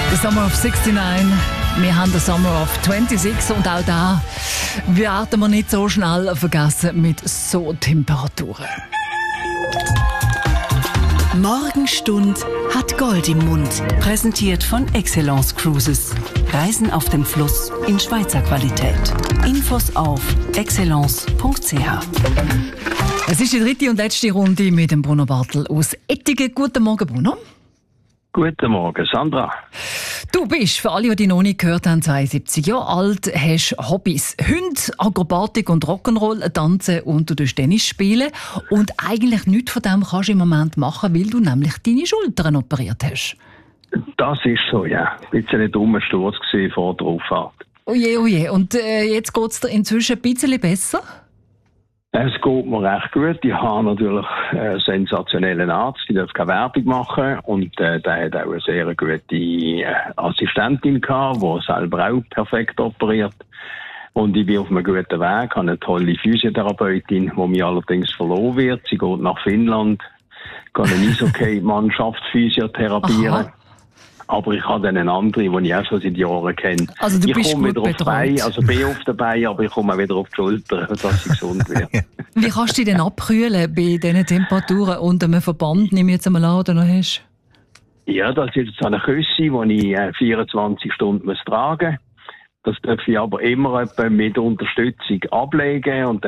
Summer of 69, wir haben den Summer of 26 und auch da werden wir nicht so schnell vergessen mit so Temperaturen. Morgenstund hat Gold im Mund. Präsentiert von Excellence Cruises. Reisen auf dem Fluss in Schweizer Qualität. Infos auf excellence.ch. Es ist die dritte und letzte Runde mit dem Bruno Bartel aus Ettigen. Guten Morgen, Bruno. Guten Morgen, Sandra. Du bist, für alle, die dich noch nicht gehört haben, 72 Jahre alt, hast Hobbys. Hunde, Akrobatik und Rock'n'Roll, Tanzen und du Tennis spielen. Und eigentlich nichts von dem kannst du im Moment machen, weil du nämlich deine Schultern operiert hast. Das ist so, ja. Ein bisschen ein dummer Sturz vor der Auffahrt. Oje, oje. Und jetzt geht es dir inzwischen ein bisschen besser? Es geht mir recht gut. Ich habe natürlich einen sensationellen Arzt, die darf keine Werbung machen. Und der hat auch eine sehr gute Assistentin gehabt, die selber auch perfekt operiert. Und ich bin auf einem guten Weg, habe eine tolle Physiotherapeutin, die mir allerdings verloren wird. Sie geht nach Finnland, kann eine Eishockey-Mannschaft physiotherapieren. Aha. Aber ich habe dann eine andere, die ich auch schon seit Jahren kenne. Also du bist komme gut wieder auf die Beine, also bin auf den Beinen, aber ich komme auch wieder auf die Schulter, dass ich gesund werde. Wie kannst du dich denn abkühlen bei diesen Temperaturen und einem Verband, nehme ich jetzt einmal an, oder noch hast? Ja, das ist jetzt eine Küsse, die ich 24 Stunden tragen muss. Das darf ich aber immer mit Unterstützung ablegen und